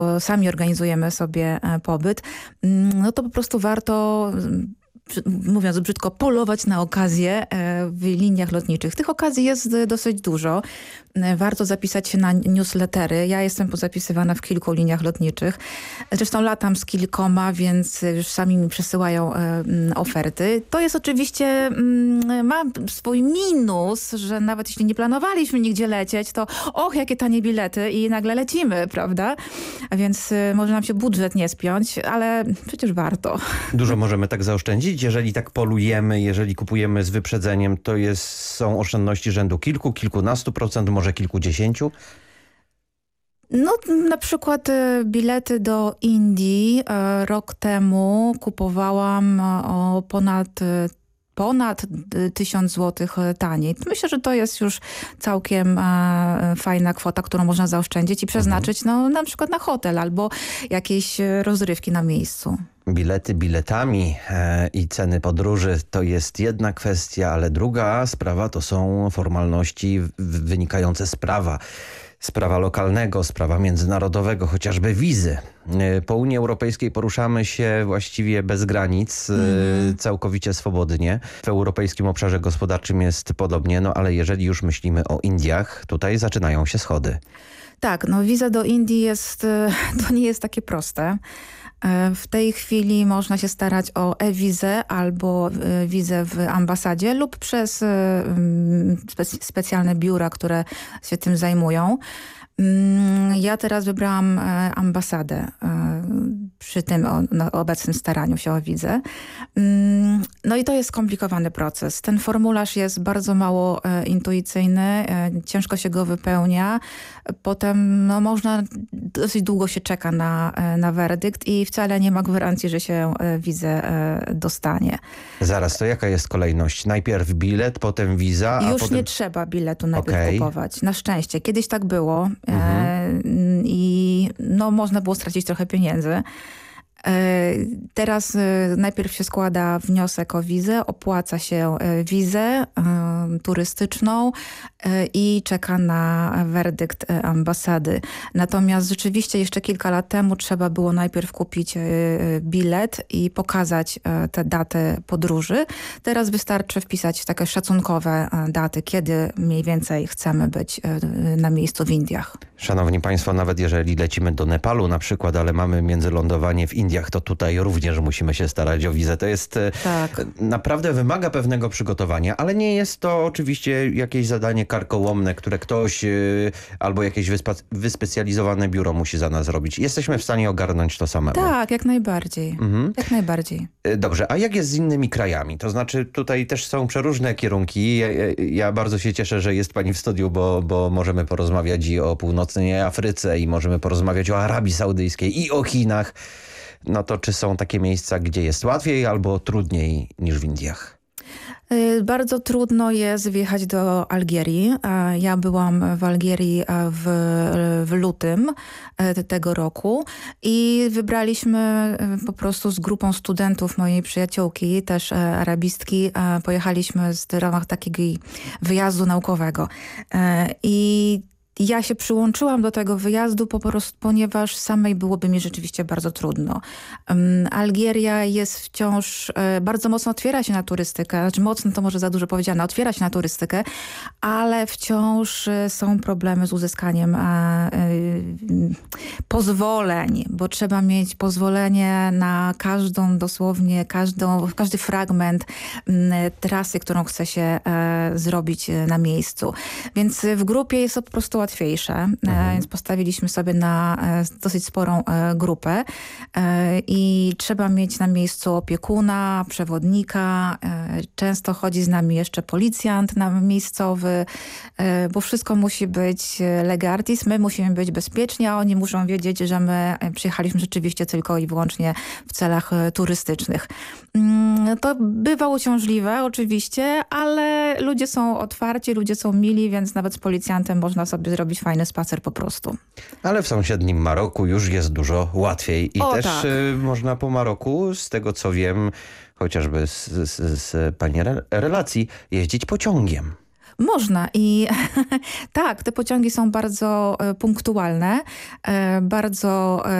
sami organizujemy sobie pobyt, no to po prostu warto, mówiąc brzydko, polować na okazje w liniach lotniczych. Tych okazji jest dosyć dużo. Warto zapisać się na newslettery. Ja jestem pozapisywana w kilku liniach lotniczych. Zresztą latam z kilkoma, więc już sami mi przesyłają oferty. To jest oczywiście, ma swój minus, że nawet jeśli nie planowaliśmy nigdzie lecieć, to jakie tanie bilety i nagle lecimy, prawda? A więc może nam się budżet nie spiąć, ale przecież warto. Dużo możemy tak zaoszczędzić. Jeżeli tak polujemy, jeżeli kupujemy z wyprzedzeniem, to są oszczędności rzędu kilkunastu procent, może kilkudziesięciu? No na przykład bilety do Indii rok temu kupowałam o ponad 1000 zł taniej. Myślę, że to jest już całkiem fajna kwota, którą można zaoszczędzić i przeznaczyć na przykład na hotel albo jakieś rozrywki na miejscu. Bilety biletami i ceny podróży to jest jedna kwestia, ale druga sprawa to są formalności wynikające z prawa. Z prawa lokalnego, z prawa międzynarodowego, chociażby wizy. Po Unii Europejskiej poruszamy się właściwie bez granic, całkowicie swobodnie. W Europejskim Obszarze Gospodarczym jest podobnie, no ale jeżeli już myślimy o Indiach, tutaj zaczynają się schody. Tak, no wiza do Indii to nie jest takie proste. W tej chwili można się starać o e-wizę albo wizę w ambasadzie lub przez specjalne biura, które się tym zajmują. Ja teraz wybrałam ambasadę przy tym obecnym staraniu się o wizę. No i to jest skomplikowany proces. Ten formularz jest bardzo mało intuicyjny, ciężko się go wypełnia. Potem dosyć długo się czeka na werdykt i wcale nie ma gwarancji, że się wizę dostanie. Zaraz, to jaka jest kolejność? Najpierw bilet, potem wiza, a Już potem... nie trzeba biletu najpierw kupować. Na szczęście. Kiedyś tak było i można było stracić trochę pieniędzy. Teraz najpierw się składa wniosek o wizę, opłaca się wizę turystyczną i czeka na werdykt ambasady. Natomiast rzeczywiście jeszcze kilka lat temu trzeba było najpierw kupić bilet i pokazać tę datę podróży. Teraz wystarczy wpisać takie szacunkowe daty, kiedy mniej więcej chcemy być na miejscu w Indiach. Szanowni Państwo, nawet jeżeli lecimy do Nepalu na przykład, ale mamy międzylądowanie w Indiach, to tutaj również musimy się starać o wizę. To jest naprawdę wymaga pewnego przygotowania, ale nie jest to oczywiście jakieś zadanie karkołomne, które ktoś albo jakieś wyspecjalizowane biuro musi za nas robić. Jesteśmy w stanie ogarnąć to samemu. Tak, jak najbardziej. Jak najbardziej. Dobrze, a jak jest z innymi krajami? To znaczy tutaj też są przeróżne kierunki. Ja bardzo się cieszę, że jest pani w studiu, bo możemy porozmawiać i o północnej Afryce i możemy porozmawiać o Arabii Saudyjskiej i o Chinach. No to czy są takie miejsca, gdzie jest łatwiej albo trudniej niż w Indiach? Bardzo trudno jest wjechać do Algierii. Ja byłam w Algierii w lutym tego roku i wybraliśmy po prostu z grupą studentów mojej przyjaciółki, też arabistki, pojechaliśmy w ramach takiego wyjazdu naukowego. I ja się przyłączyłam do tego wyjazdu po prostu, ponieważ samej byłoby mi rzeczywiście bardzo trudno. Algieria jest wciąż, bardzo mocno otwiera się na turystykę, znaczy mocno to może za dużo powiedziane, otwiera się na turystykę, ale wciąż są problemy z uzyskaniem pozwoleń, bo trzeba mieć pozwolenie na każdy fragment trasy, którą chce się zrobić na miejscu. Więc w grupie jest to po prostu łatwiejsze, więc postawiliśmy sobie na dosyć sporą grupę i trzeba mieć na miejscu opiekuna, przewodnika, często chodzi z nami jeszcze policjant miejscowy, bo wszystko musi być lege artis, my musimy być bezpieczni, a oni muszą wiedzieć, że my przyjechaliśmy rzeczywiście tylko i wyłącznie w celach turystycznych. To bywa uciążliwe oczywiście, ale ludzie są otwarci, ludzie są mili, więc nawet z policjantem można sobie zrobić fajny spacer po prostu. Ale w sąsiednim Maroku już jest dużo łatwiej i też tak. Można po Maroku, z tego co wiem, chociażby z pani relacji, jeździć pociągiem. Można i tak, te pociągi są bardzo punktualne, bardzo